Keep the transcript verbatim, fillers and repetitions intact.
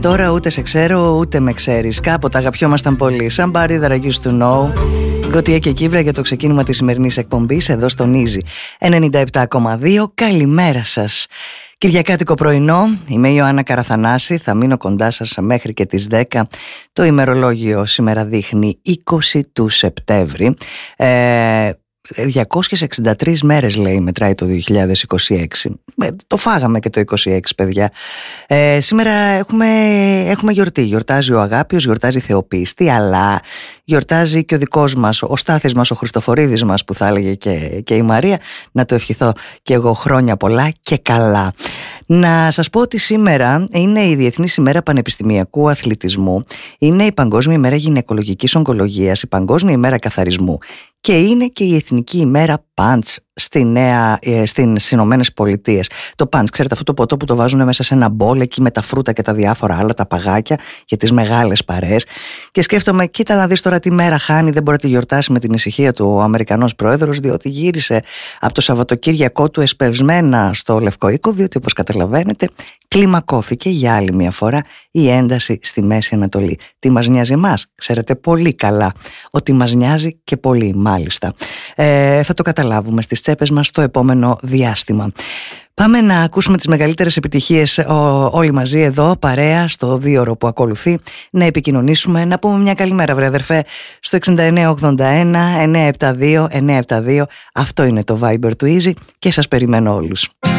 τώρα ούτε σε ξέρω ούτε με ξέρεις. Κάποτε αγαπιόμασταν πολύ. Somebody that I used to know. Γκωτία και Κύβρα για το ξεκίνημα της σημερινής εκπομπής εδώ στον Easy ενενήντα επτά κόμμα δύο. Καλημέρα σας. Κυριακάτικο πρωινό, είμαι η Ιωάννα Καραθανάση, θα μείνω κοντά σας μέχρι και τις δέκα. Το ημερολόγιο σήμερα δείχνει είκοσι του Σεπτέμβρη. Ε, διακόσιες εξήντα τρεις μέρες λέει μετράει το δύο χιλιάδες είκοσι έξι. ε, Το φάγαμε και το είκοσι έξι, παιδιά. ε, Σήμερα έχουμε, έχουμε γιορτή. Γιορτάζει ο Αγάπιος, γιορτάζει η Θεοπίστη, αλλά γιορτάζει και ο δικός μας, ο Στάθης μας, ο Χριστοφορίδης μας, που θα έλεγε και, και η Μαρία. Να το ευχηθώ και εγώ χρόνια πολλά και καλά. Να σας πω ότι σήμερα είναι η Διεθνής ημέρα Πανεπιστημιακού Αθλητισμού, είναι η Παγκόσμια ημέρα Γυναικολογικής Ογκολογίας, η Παγκόσμια ημέρα Καθαρισμού και είναι και η Εθνική ημέρα Punch στη νέα, ε, στις Ηνωμένες Πολιτείες. Το Punch, ξέρετε, αυτό το ποτό που το βάζουν μέσα σε ένα μπολ εκεί με τα φρούτα και τα διάφορα άλλα, τα παγάκια για τις μεγάλες παρέες. Και σκέφτομαι, κοίτα να δεις τώρα τι μέρα χάνει, δεν μπορεί να τη γιορτάσει με την ησυχία του ο Αμερικανός πρόεδρος, διότι γύρισε από το Σαββατοκύριακό του εσπευσμένα στο Λευκό Οίκο, διότι όπως καταλαβαίνετε κλιμακώθηκε για άλλη μια φορά η ένταση στη Μέση Ανατολή. Τι μας νοιάζει εμάς? Ξέρετε πολύ καλά ότι μας νοιάζει και πολύ, μάλιστα. Ε, θα το καταλάβουμε στις τσέπες μας το επόμενο διάστημα. Πάμε να ακούσουμε τις μεγαλύτερες επιτυχίες ο, όλοι μαζί εδώ, παρέα, στο δίωρο που ακολουθεί. Να επικοινωνήσουμε, να πούμε μια καλημέρα, βρε αδερφέ, στο εξήντα εννέα ογδόντα ένα εννιακόσια εβδομήντα δύο εννιακόσια εβδομήντα δύο. Αυτό είναι το Viber του Easy και σας περιμένω όλους.